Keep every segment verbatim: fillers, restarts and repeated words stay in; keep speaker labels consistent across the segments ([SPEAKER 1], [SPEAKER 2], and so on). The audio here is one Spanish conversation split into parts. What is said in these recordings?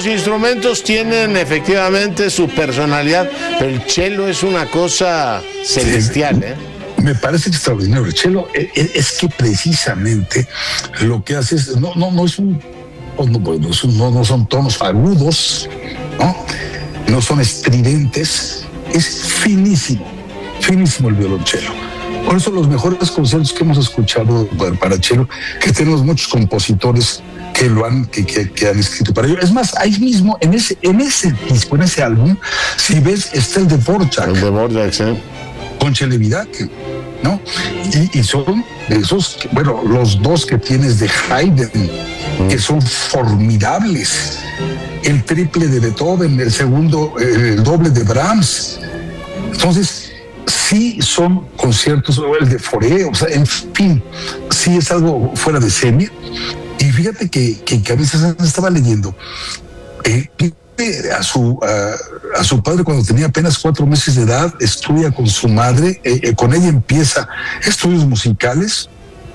[SPEAKER 1] los instrumentos tienen efectivamente su personalidad, pero el cello es una cosa celestial, ¿eh?
[SPEAKER 2] Me parece extraordinario. El cello es, es que precisamente lo que hace es, no, no, no es un, no, no, no son tonos agudos, ¿no? No son estridentes, es finísimo, finísimo el violonchelo. Por eso los mejores conciertos que hemos escuchado para cello, que tenemos muchos compositores que lo han, que, que, que han escrito para ello. Es más, ahí mismo, en ese, en ese disco, en ese álbum, si ves, está el de Dvorak.
[SPEAKER 1] El de Dvorak, sí.
[SPEAKER 2] Con Celibidache, ¿no? Y, y son esos, bueno, los dos que tienes de Haydn, mm. que son formidables. El triple de Beethoven, el segundo, el doble de Brahms. Entonces, sí son conciertos, el de Fauré, o sea, en fin, sí es algo fuera de serie. Y fíjate que, que, que a veces estaba leyendo, eh, a su, a, a su padre cuando tenía apenas cuatro meses de edad, estudia con su madre, eh, eh, con ella empieza estudios musicales,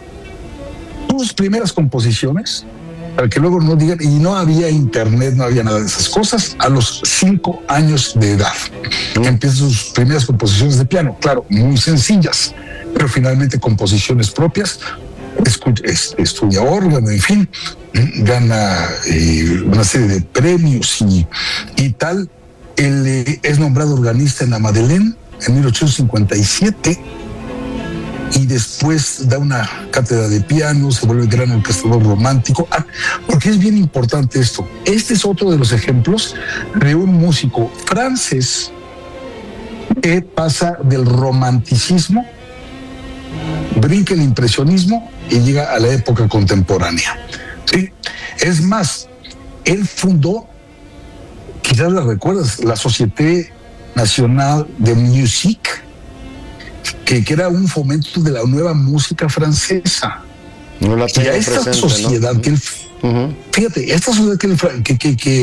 [SPEAKER 2] sus primeras composiciones, para que luego no digan, y no había internet, no había nada de esas cosas, a los cinco años de edad. Empieza sus primeras composiciones de piano, claro, muy sencillas, pero finalmente composiciones propias. Estudia órgano, en fin, gana eh, una serie de premios y, y tal. Él eh, es nombrado organista en la Madeleine en mil ochocientos cincuenta y siete y después da una cátedra de piano, se vuelve gran orquestador romántico, ah, porque es bien importante esto. Este es otro de los ejemplos de un músico francés que pasa del romanticismo, brinca el impresionismo y llega a la época contemporánea. ¿Sí? Es más, él fundó, quizás la recuerdas, la Société Nationale de Musique, que, que era un fomento de la nueva música francesa.
[SPEAKER 1] No la
[SPEAKER 2] y a esta
[SPEAKER 1] presente,
[SPEAKER 2] sociedad, ¿no? que él, uh-huh. fíjate, esta sociedad que, él, que, que, que